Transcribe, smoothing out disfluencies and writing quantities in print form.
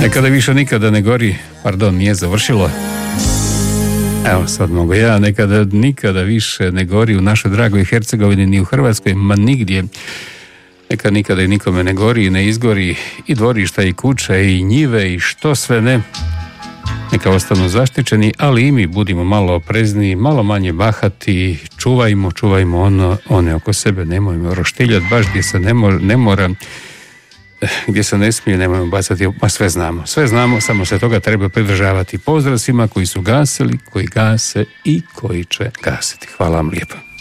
Nekada više nikada ne gori, nije završilo. Evo sad mogu ja, nekada nikada više ne gori u našoj dragoj Hercegovini ni u Hrvatskoj, ma nigdje. Neka nikada i nikome ne gori i ne izgori i dvorišta i kuće i njive i što sve ne. Neka ostanu zaštićeni, ali i mi budimo malo oprezniji, malo manje bahati, čuvajmo one oko sebe, nemojmo roštiljati baš gdje se ne mora, gdje se ne smije, nemojmo bacati, pa sve znamo, samo se toga treba pridržavati. Pozdrav svima koji su gasili, koji gase i koji će gasiti. Hvala vam lijepo.